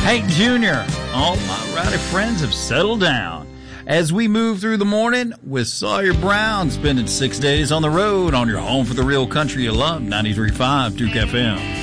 Hank Jr., all my rowdy friends have settled down as we move through the morning with Sawyer Brown spending 6 days on the road on your home for the real country you love, 93.5 Duke FM.